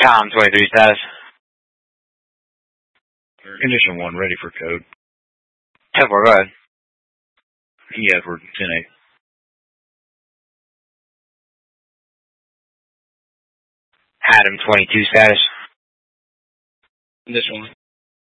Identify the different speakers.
Speaker 1: Tom 23 status.
Speaker 2: Condition 1, ready for code.
Speaker 1: 10-4, go ahead.
Speaker 2: Edward, 10-8.
Speaker 1: Adam 22 status.
Speaker 3: Condition 1.